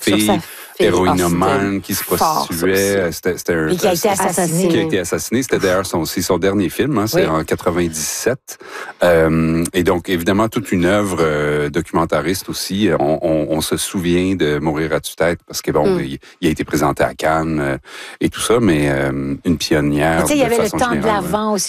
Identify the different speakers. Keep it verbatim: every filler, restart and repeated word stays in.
Speaker 1: fille, héroïnomane, qui se prostituait. C'était, c'était un,
Speaker 2: et qui a été assassiné.
Speaker 1: Qui a été assassiné. C'était d'ailleurs son, c'est son dernier film, hein, c'est
Speaker 2: oui.
Speaker 1: en quatre-vingt-dix-sept. Euh, et donc, évidemment, toute une œuvre euh, documentariste aussi. On, on, on se souvient de Mourir à tue-tête parce que bon, mm. il, il a été présenté à Cannes euh, et tout ça, mais euh, une pionnière.
Speaker 2: Tu sais, il y avait
Speaker 1: de
Speaker 2: le
Speaker 1: façon
Speaker 2: temps de
Speaker 1: générale,
Speaker 2: l'Avent aussi.